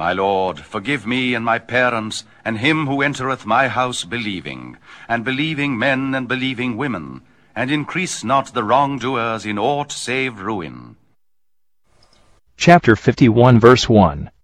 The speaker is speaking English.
My Lord, forgive me and my parents, and him who entereth my house believing, and believing men and believing women, and increase not the wrongdoers in aught save ruin. Chapter 51, verse 1.